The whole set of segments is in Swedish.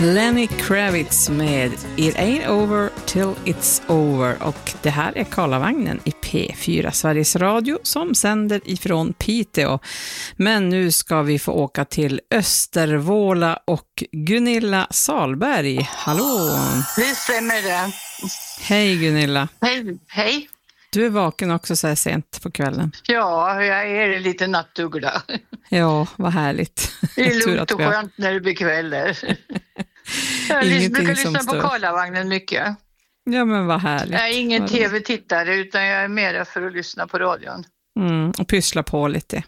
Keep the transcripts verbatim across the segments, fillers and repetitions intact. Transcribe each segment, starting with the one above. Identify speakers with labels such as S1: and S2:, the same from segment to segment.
S1: Lenny Kravitz med It Ain't Over Till It's Over, och det här är Karlavagnen i P fyra Sveriges Radio som sänder ifrån Piteå. Men nu ska vi få åka till Östervåla och Gunilla Salberg. Hallå!
S2: Det stämmer det.
S1: Hej Gunilla.
S2: Hej, hej.
S1: Du är vaken också så här sent på kvällen.
S2: Ja, jag är lite nattuggla.
S1: Ja, vad härligt.
S2: Det är lugnt och skönt när det blir kvällar. Jag brukar lyssna på Karlavagnen mycket.
S1: Ja, men vad härligt.
S2: Jag är ingen tv-tittare utan jag är mer för att lyssna på radion.
S1: Mm, och pyssla på lite.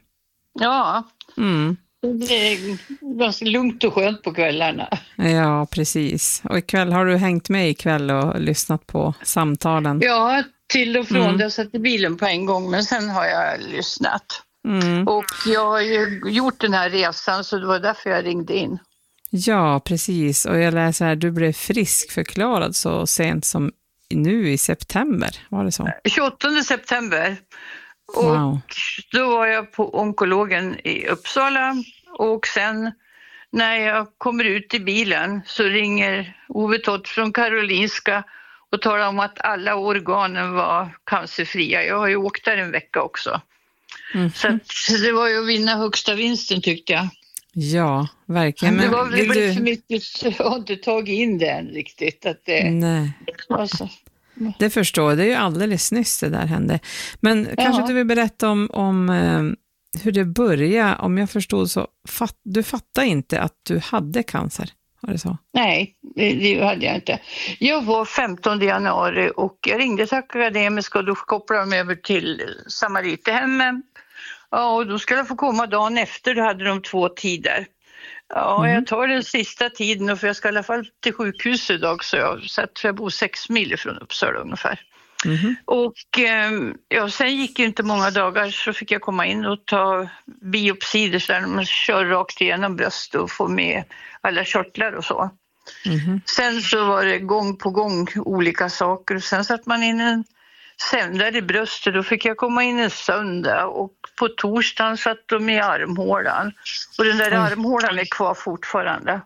S2: Ja,
S1: mm.
S2: Det är ganska lugnt och skönt på kvällarna.
S1: Ja, precis. Och ikväll har du hängt med ikväll och lyssnat på samtalen?
S2: Ja, till och från.
S1: Mm.
S2: Jag satt i bilen på en gång, men sen har jag lyssnat.
S1: Mm.
S2: Och jag har ju gjort den här resan, så det var därför jag ringde in.
S1: Ja, precis. Och jag läser här, du blev friskförklarad så sent som nu i september, var det så?
S2: tjugoåttonde september. Och
S1: wow.
S2: Då var jag på onkologen i Uppsala, och sen när jag kommer ut i bilen så ringer Ove Tott från Karolinska och talar om att alla organen var cancerfria. Jag har ju åkt där en vecka också. Mm. Så att det var ju att vinna högsta vinsten, tyckte jag.
S1: Ja, verkligen. Men
S2: det var väl
S1: du...
S2: för mycket, så jag har inte tagit in det än riktigt. Att det...
S1: Nej.
S2: Alltså.
S1: Det förstår jag, det är ju alldeles nyss det där hände. Men ja. Kanske du vill berätta om, om eh, hur det började. Om jag förstod så, fatt, du fattade inte att du hade cancer, var det så?
S2: Nej, det, det hade jag inte. Jag var femtonde januari och jag ringde till Akademiska och då kopplade de över till Samariterhemmet. Ja, och då skulle jag få komma dagen efter, då hade de två tider. Ja, mm. Jag tar den sista tiden, för jag ska i alla fall till sjukhus idag, så jag, så jag bor sex mil från Uppsala ungefär. Mm. Och eh, ja, sen gick ju inte många dagar så fick jag komma in och ta biopsider så där man kör rakt igenom bröst och får med alla körtlar och så. Mm. Sen så var det gång på gång olika saker, och sen satt man in en sändare i bröstet, då fick jag komma in en söndag, och på torsdagen satt de i armhålan, och den där Oj. armhålan är kvar fortfarande.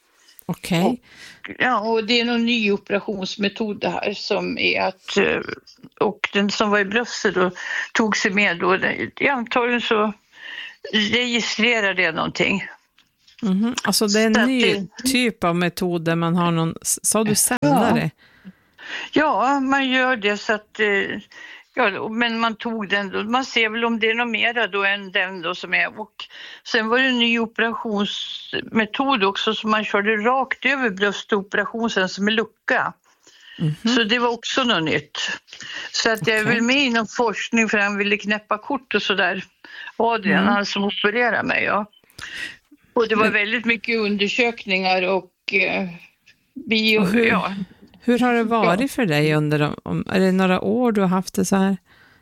S1: Okej.
S2: Okay. Ja, och det är någon ny operationsmetod det här som är att, och den som var i bröstet då tog sig med då, det, antagligen så registrerar det någonting.
S1: Mm-hmm. Alltså det är en så ny det... typ av metod där man har någon, sa du sändare?
S2: Ja. Ja, man gör det så att, ja, men man tog den då. Man ser väl om det är något mera då än den då som är. Och sen var det en ny operationsmetod också som man körde rakt över bröstoperationen som är lucka. Mm-hmm. Så det var också något nytt. Så att okay. jag är väl med inom forskning för han ville knäppa kort och sådär. Adrian, mm. han som opererade mig, ja. Och det var men... väldigt mycket undersökningar och eh, bio,
S1: och hur...
S2: ja.
S1: Hur har det varit ja. för dig under de, är det några år du har haft det så här?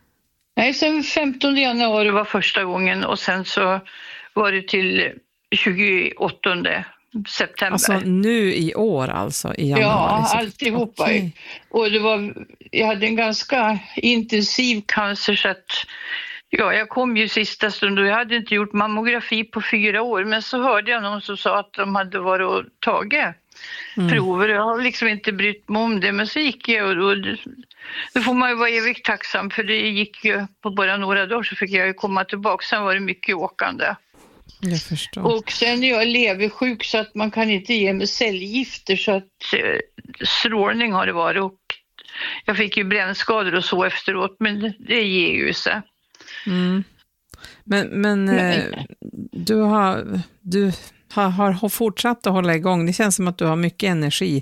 S2: Nej, sen femtonde januari var första gången, och sen så var det till tjugoåttonde september.
S1: Alltså nu i år alltså, i januari?
S2: Ja, alltihopa. Okay. Och det var, jag hade en ganska intensiv cancer så att ja, jag kom ju sista stund och jag hade inte gjort mammografi på fyra år, men så hörde jag någon som sa att de hade varit och tagit Mm. prover. Jag har liksom inte brytt mig om det, men så gick jag och då, då får man ju vara evigt tacksam, för det gick ju på bara några dagar så fick jag ju komma tillbaka. Sen var det mycket åkande.
S1: Jag förstår.
S2: Och sen är jag leversjuk så att man kan inte ge mig cellgifter, så att eh, strålning har det varit, och jag fick ju brännskador och så efteråt, men det ger ju sig.
S1: Mm. Men, men, men eh, du har... Du... Har, har fortsatt att hålla igång. Det känns som att du har mycket energi.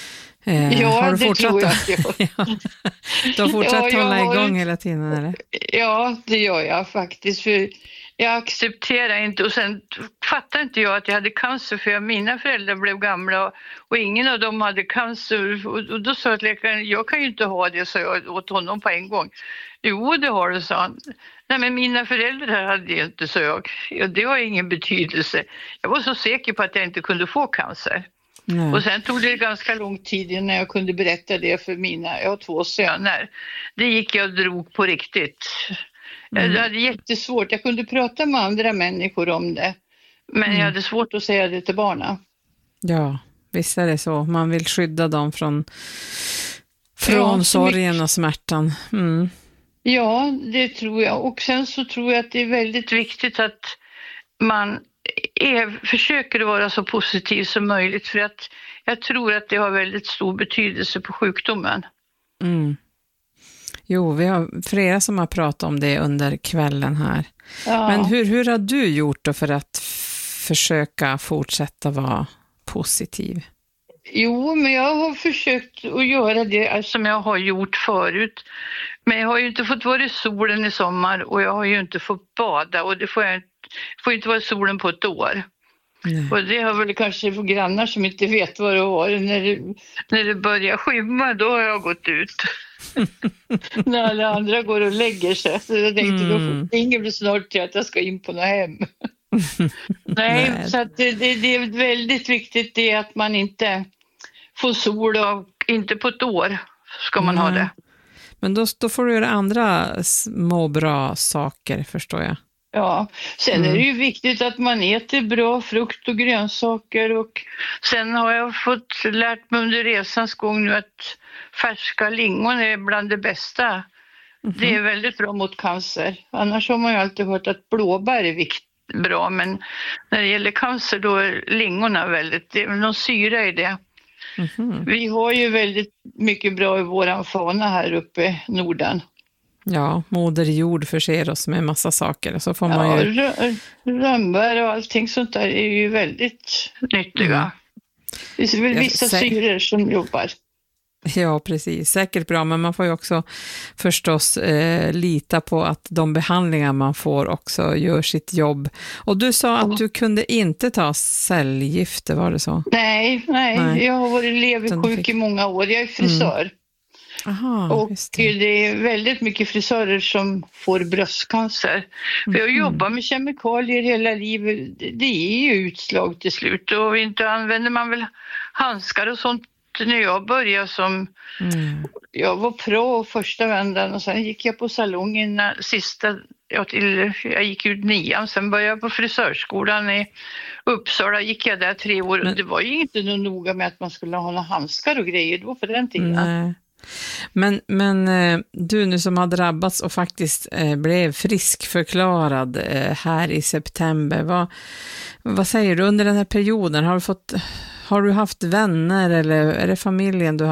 S2: Eh, ja, har du det tror jag.
S1: Att, ja. Du har fortsatt ja, hålla har... igång hela tiden, eller?
S2: Ja, det gör jag faktiskt. För jag accepterar inte, och sen fattar inte jag att jag hade cancer, för jag, mina föräldrar blev gamla och, och ingen av dem hade cancer. Och, och då sa jag till läkaren, jag kan ju inte ha det, så jag åt honom på en gång. Jo, det har du, sa han. Nej, men mina föräldrar hade det inte, så jag. Ja, det har ingen betydelse. Jag var så säker på att jag inte kunde få cancer. Nej. Och sen tog det ganska lång tid innan jag kunde berätta det för mina, jag har två söner. Det gick jag och drog på riktigt. Mm. Jag hade jättesvårt, jag kunde prata med andra människor om det. Men mm. jag hade svårt att säga det till barnen.
S1: Ja, visst är det så. Man vill skydda dem från, från
S2: Ja,
S1: sorgen och smärtan. Mm.
S2: Ja, det tror jag. Och sen så tror jag att det är väldigt viktigt att man är, försöker vara så positiv som möjligt, för att jag tror att det har väldigt stor betydelse på sjukdomen.
S1: Mm. Jo, vi har flera som har pratat om det under kvällen här.
S2: Ja.
S1: Men hur, hur har du gjort då för att f- försöka fortsätta vara positiv?
S2: Jo, men jag har försökt att göra det som jag har gjort förut. Men jag har ju inte fått vara i solen i sommar och jag har ju inte fått bada, och det får jag får inte vara i solen på ett år.
S1: Nej.
S2: Och det har väl kanske för grannar som inte vet vad det var. När det, när det börjar skymma, då har jag gått ut. När alla andra går och lägger sig. Så jag tänkte, mm. då ringer det snart till att jag ska in på något hem. Nej, Nej, så att det, det, det är väldigt viktigt det att man inte får sol, och inte på ett år ska man Nej. ha det.
S1: Men då, då får du göra andra små bra saker, förstår jag.
S2: Ja, sen mm. är det ju viktigt att man äter bra frukt och grönsaker, och sen har jag fått lärt mig under resans gång nu att färska lingon är bland det bästa. Mm. Det är väldigt bra mot cancer. Annars har man ju alltid hört att blåbär är viktigt, bra, men när det gäller cancer då är lingonen väldigt, det är någon syra i det. Mm. Vi har ju väldigt mycket bra i våran fauna här uppe i Norden.
S1: Ja, moder jord förser oss med massa saker. Så får man ju...
S2: Ja, rönnbär och allting sånt där är ju väldigt nyttiga. Mm. Det är väl vissa sä... syror som jobbar.
S1: Ja, precis. Säkert bra, men man får ju också förstås eh, lita på att de behandlingar man får också gör sitt jobb. Och du sa att du kunde inte ta cellgifter, var det så?
S2: Nej, nej. nej. Jag har varit leversjuk fick... i många år. Jag är frisör. Mm. Aha, och det. det är väldigt mycket frisörer som får bröstcancer. Mm. För jag jobbar med kemikalier hela livet. Det är ju utslag till slut. Och inte använder man väl handskar och sånt när jag började som... Mm. Jag var pro första vändan, och sen gick jag på salongen sista... Jag, till, jag gick ut nian, sen började jag på frisörskolan i Uppsala. Gick jag där tre år. Men... Det var ju inte något noga med att man skulle ha några handskar och grejer då på den tiden.
S1: Nej. Men, men du nu som har drabbats och faktiskt eh, blev friskförklarad eh, här i september, vad, vad säger du under den här perioden? Har du, fått, har du haft vänner eller är det familjen du har